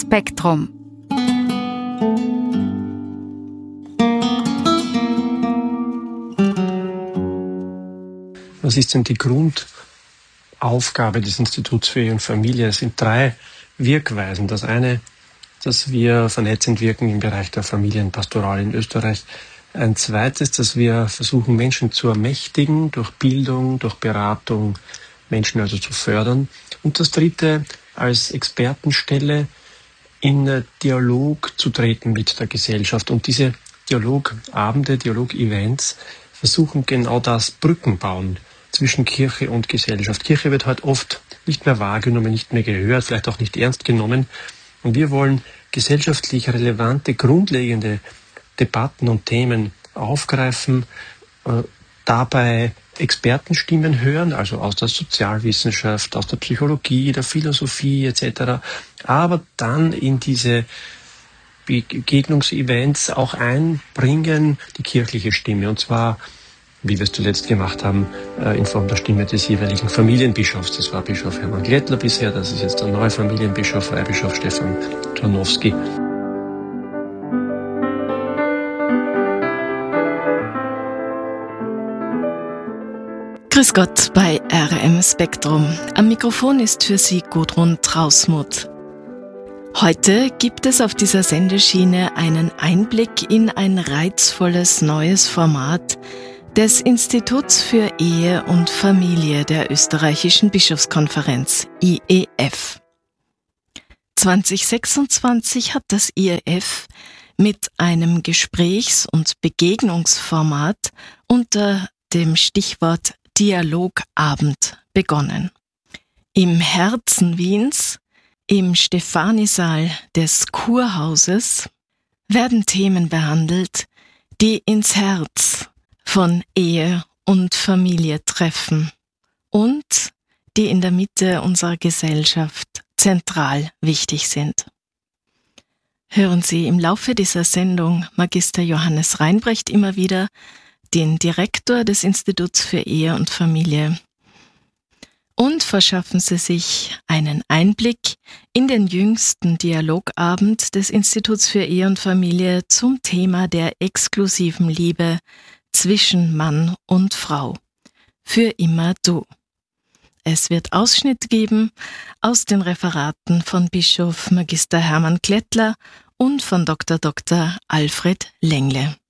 Spektrum. Was ist denn die Grundaufgabe des Instituts für Ehe und Familie? Es sind 3 Wirkweisen. Das eine, dass wir vernetzend wirken im Bereich der Familienpastoral in Österreich. Ein zweites, dass wir versuchen, Menschen zu ermächtigen, durch Bildung, durch Beratung, Menschen also zu fördern. Und das dritte, als Expertenstelle in Dialog zu treten mit der Gesellschaft. Und diese Dialogabende, Dialogevents versuchen genau das, Brücken bauen zwischen Kirche und Gesellschaft. Kirche wird heute oft nicht mehr wahrgenommen, nicht mehr gehört, vielleicht auch nicht ernst genommen. Und wir wollen gesellschaftlich relevante, grundlegende Debatten und Themen aufgreifen, dabei Expertenstimmen hören, also aus der Sozialwissenschaft, aus der Psychologie, der Philosophie etc., aber dann in diese Begegnungsevents auch einbringen die kirchliche Stimme, und zwar, wie wir es zuletzt gemacht haben, in Form der Stimme des jeweiligen Familienbischofs. Das war Bischof Hermann Glättler bisher, das ist jetzt der neue Familienbischof, Weihbischof Stefan Czarnowski. Grüß Gott bei RM Spektrum. Am Mikrofon ist für Sie Gudrun Trausmuth. Heute gibt es auf dieser Sendeschiene einen Einblick in ein reizvolles neues Format des Instituts für Ehe und Familie der Österreichischen Bischofskonferenz, IEF. 2026 hat das IEF mit einem Gesprächs- und Begegnungsformat unter dem Stichwort Dialogabend begonnen. Im Herzen Wiens, im Stephaniesaal des Kurhauses, werden Themen behandelt, die ins Herz von Ehe und Familie treffen und die in der Mitte unserer Gesellschaft zentral wichtig sind. Hören Sie im Laufe dieser Sendung Magister Johannes Reinbrecht immer wieder, den Direktor des Instituts für Ehe und Familie, und verschaffen Sie sich einen Einblick in den jüngsten Dialogabend des Instituts für Ehe und Familie zum Thema der exklusiven Liebe zwischen Mann und Frau. Für immer du. Es wird Ausschnitt geben aus den Referaten von Bischof Magister Hermann Glättler und von Dr. Alfred Lengle.